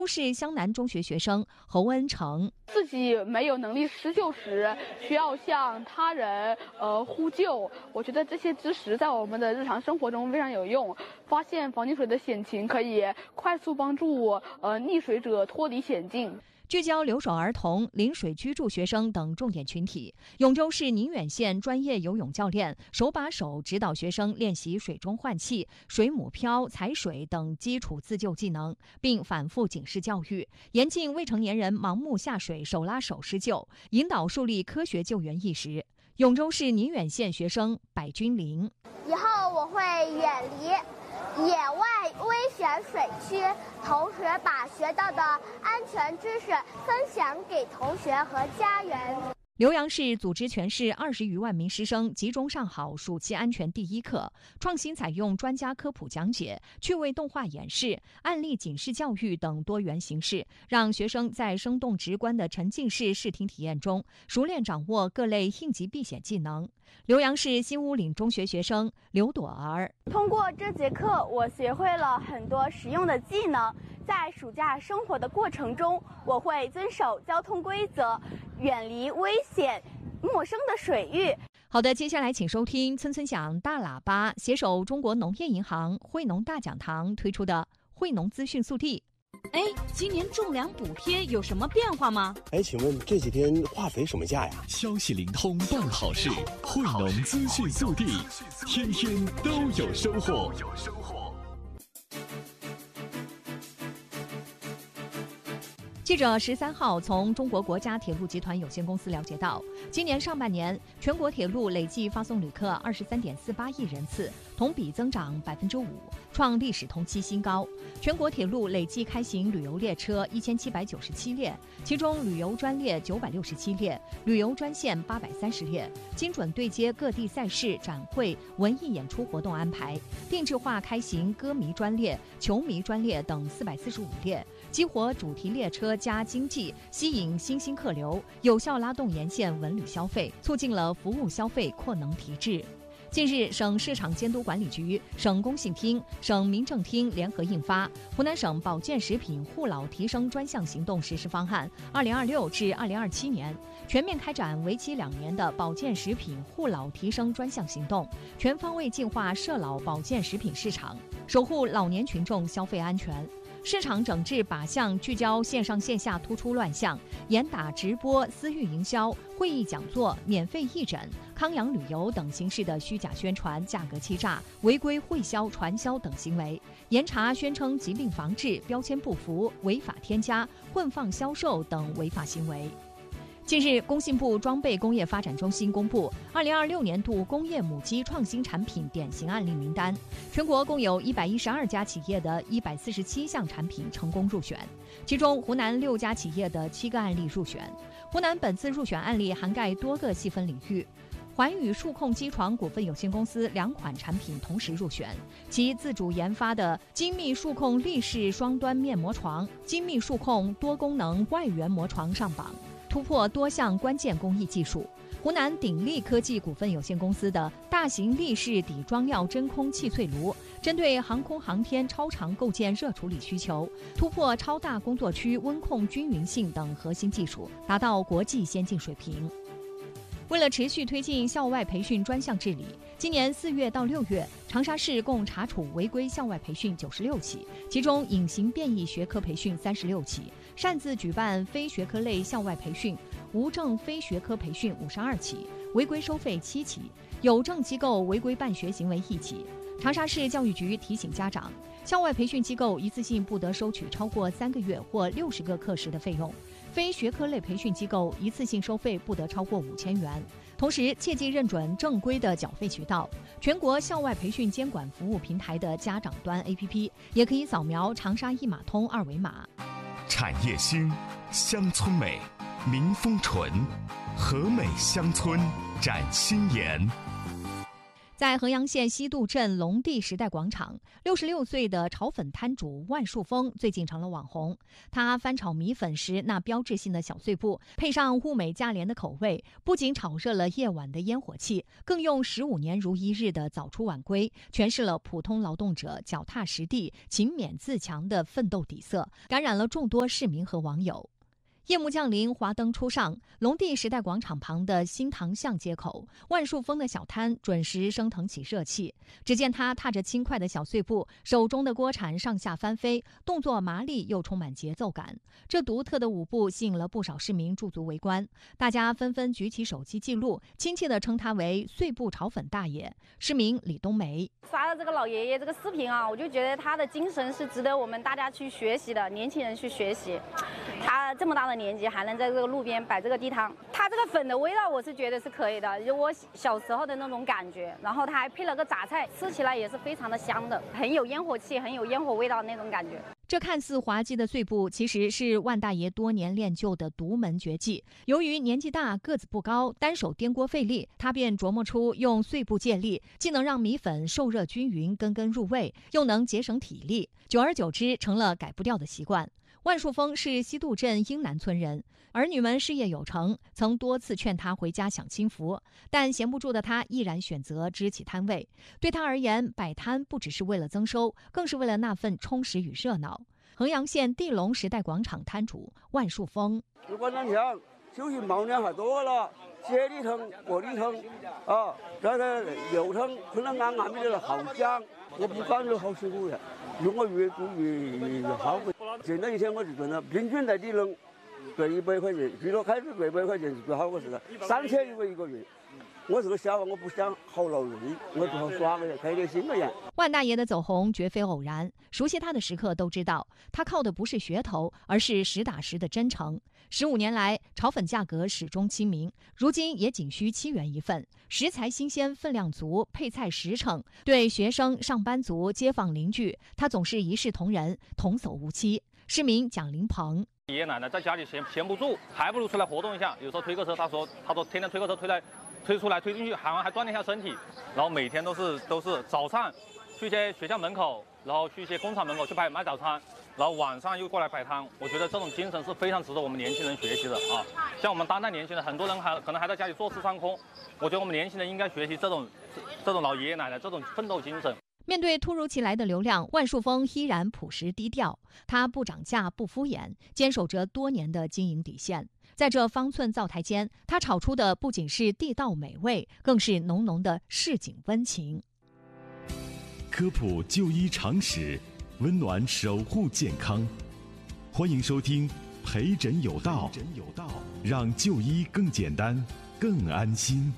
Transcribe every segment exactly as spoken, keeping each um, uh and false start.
市湘南中学学生侯恩成， 自己没有能力施救时，需要向他人呃呼救。我觉得这些知识在我们的日常生活中非常有用。发现防溺水的险情，可以快速帮助呃溺水者脱离险境。 聚焦留守儿童、临水居住学生等重点群体，永州市宁远县专业游泳教练手把手指导学生练习水中换气、水母漂、踩水等基础自救技能，并反复警示教育，严禁未成年人盲目下水手拉手施救，引导树立科学救援意识。永州市宁远县学生柏君玲， 以后我会远离野外危险水区，同时把学到的安全知识分享给同学和家人。 浏阳市组织全市二十余万名师生集中上好暑期安全第一课，创新采用专家科普讲解、趣味动画演示、案例警示教育等多元形式，让学生在生动直观的沉浸式视听体验中，熟练掌握各类应急避险技能。浏阳市新屋岭中学学生刘朵儿， 通过这节课，我学会了很多实用的技能。在暑假生活的过程中，我会遵守交通规则，远离危险、陌生的水域。 好的，接下来请收听村村响大喇叭携手中国农业银行惠农大讲堂推出的惠农资讯速递。 哎，今年种粮补贴有什么变化吗？ 哎，请问这几天化肥什么价呀？ 消息灵通办好事，惠农资讯速递，天天都有收获。 记者十三号从中国国家铁路集团有限公司了解到，今年上半年全国铁路累计发送旅客二十三点四八亿人次，同比增长百分之五，创历史同期新高。全国铁路累计开行旅游列车一千七百九十七列，其中旅游专列九百六十七列，旅游专线八百三十列，精准对接各地赛事、展会、文艺演出活动安排，定制化开行歌迷专列、球迷专列等四百四十五列，激活主题列车加经济，吸引新兴客流，有效拉动沿线文旅消费，促进了服务消费扩能提质。近日，省市场监督管理局、省工信厅、省民政厅联合印发《湖南省保健食品护老提升专项行动实施方案（二零二六至二零二七年）》，全面开展为期两年的保健食品护老提升专项行动，全方位净化涉老保健食品市场，守护老年群众消费安全。市场整治靶向聚焦线上线下突出乱象，严打直播、私域营销、会议讲座、免费义诊、康养旅游等形式的虚假宣传、价格欺诈、违规汇销、传销等行为，严查宣称疾病防治、标签不符、违法添加、混放销售等违法行为。近日，工信部装备工业发展中心公布二零二六年度工业母机创新产品典型案例名单，全国共有一百一十二家企业的一百四十七项产品成功入选，其中湖南六家企业的七个案例入选。湖南本次入选案例涵盖多个细分领域。环宇数控机床股份有限公司两款产品同时入选，其自主研发的精密数控立式双端面膜床、精密数控多功能外圆膜床上榜，突破多项关键工艺技术。湖南鼎力科技股份有限公司的大型立式底装料真空气萃炉，针对航空航天超长构件热处理需求，突破超大工作区温控均匀性等核心技术，达到国际先进水平。为了持续推进校外培训专项治理，今年四月到六月，长沙市共查处违规校外培训九十六起，其中隐形变异学科培训三十六起，擅自举办非学科类校外培训、无证非学科培训五十二起，违规收费七起，有证机构违规办学行为一起。长沙市教育局提醒家长，校外培训机构一次性不得收取超过三个月或六十个课时的费用，非学科类培训机构一次性收费不得超过五千元。同时，切记认准正规的缴费渠道。全国校外培训监管服务平台的家长端 A P P 也可以扫描长沙一码通二维码。 产业兴，乡村美，民风纯，和美乡村展新颜。 在衡阳县西渡镇龙地时代广场，六十六岁的炒粉摊主万树峰最近成了网红。他翻炒米粉时那标志性的小碎步，配上物美价廉的口味，不仅炒热了夜晚的烟火气，更用十五年如一日的早出晚归，诠释了普通劳动者脚踏实地、勤勉自强的奋斗底色，感染了众多市民和网友。夜幕降临，华灯初上，龙地时代广场旁的新塘巷街口，万树峰的小摊准时升腾起热气。只见他踏着轻快的小碎步，手中的锅铲上下翻飞，动作麻利又充满节奏感。这独特的舞步吸引了不少市民驻足围观，大家纷纷举起手机记录，亲切地称他为碎步炒粉大爷。市民李冬梅刷了这个老爷爷这个视频啊，我就觉得他的精神是值得我们大家去学习的，年轻人去学习。他这么大的年纪还能在这个路边摆这个地摊，他这个粉的味道我是觉得是可以的，就我小时候的那种感觉。然后他还配了个榨菜，吃起来也是非常的香的，很有烟火气，很有烟火味道那种感觉。 这看似滑稽的碎步，其实是万大爷多年练就的独门绝技。由于年纪大、个子不高，单手颠锅费力，他便琢磨出用碎步借力，既能让米粉受热均匀、根根入味，又能节省体力。久而久之，成了改不掉的习惯。万树峰是西渡镇英南村人，儿女们事业有成，曾多次劝他回家享清福，但闲不住的他依然选择支起摊位。对他而言，摆摊不只是为了增收，更是为了那份充实与热闹。衡阳县地龙时代广场摊主万树峰： 如果那样休息毛量还多了，接力腾、火力腾啊，那个油腾，可能俺俺们的好香，我不干就好辛苦的。如果越做越越好。现在一天我就赚了，平均在地龙赚一百块钱，最多开始赚一百块钱是最好的事了，三千一个一个月。我是个小孩，我不想好劳累，我就好耍个开开心个样。 万大爷的走红绝非偶然，熟悉他的时刻都知道，他靠的不是噱头，而是实打实的真诚。十五年来，炒粉价格始终亲民，如今也仅需七元一份，食材新鲜，分量足，配菜实诚。对学生、上班族、街坊邻居，他总是一视同仁，童叟无欺。市民蒋林鹏： 爷爷奶奶在家里闲闲不住，还不如出来活动一下。有时候推个车，他说他说天天推个车推来推出来推进去，还还锻炼一下身体。然后每天都是都是早上去一些学校门口，然后去一些工厂门口去买买早餐，然后晚上又过来摆摊。我觉得这种精神是非常值得我们年轻人学习的啊！像我们当代年轻人，很多人还可能还在家里坐吃山空。我觉得我们年轻人应该学习这种这种老爷爷奶奶这种奋斗精神。 面对突如其来的流量，万树峰依然朴实低调，他不涨价不敷衍，坚守着多年的经营底线。在这方寸灶台间，他炒出的不仅是地道美味，更是浓浓的市井温情。 科普就医常识，温暖守护健康。欢迎收听陪诊有道，让就医更简单更安心。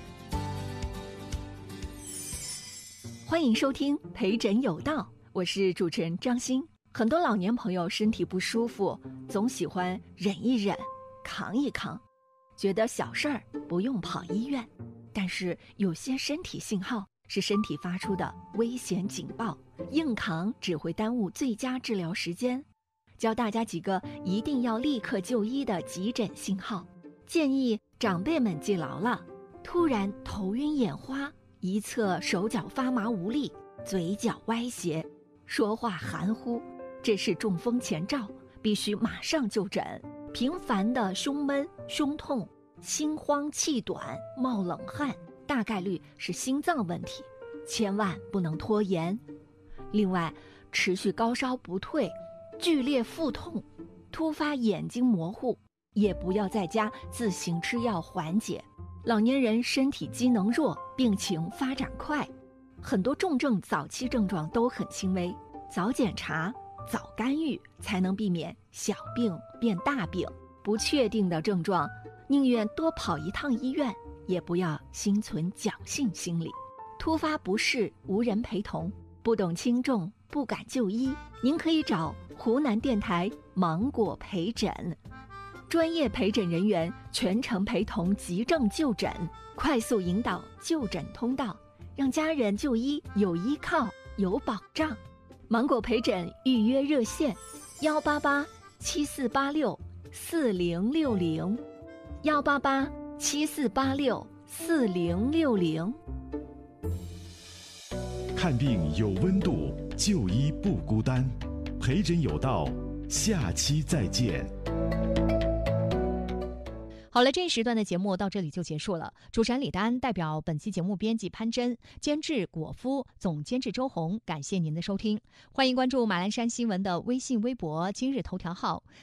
欢迎收听陪诊有道，我是主持人张欣。很多老年朋友身体不舒服，总喜欢忍一忍，扛一扛，觉得小事儿不用跑医院。但是有些身体信号是身体发出的危险警报，硬扛只会耽误最佳治疗时间。教大家几个一定要立刻就医的急诊信号，建议长辈们记牢了：突然头晕眼花，一侧手脚发麻无力，嘴角歪斜，说话含糊，这是中风前兆，必须马上就诊。频繁的胸闷、胸痛、心慌气短、冒冷汗，大概率是心脏问题，千万不能拖延。另外，持续高烧不退，剧烈腹痛，突发眼睛模糊，也不要在家自行吃药缓解。老年人身体机能弱，病情发展快，很多重症早期症状都很轻微，早检查早干预才能避免小病变大病。不确定的症状，宁愿多跑一趟医院，也不要心存侥幸心理。突发不适无人陪同，不懂轻重不敢就医，您可以找湖南电台芒果陪诊，专业陪诊人员全程陪同急症就诊，快速引导就诊通道，让家人就医有依靠有保障。芒果陪诊预约热线：幺八八七四八六四零六零，幺八八七四八六四零六零。 看病有温度，就医不孤单。陪诊有道，下期再见。 好了，这一时段的节目到这里就结束了。主持人李丹代表本期节目编辑潘真，监制果夫，总监制周红，感谢您的收听。欢迎关注马栏山新闻的微信、微博、今日头条号，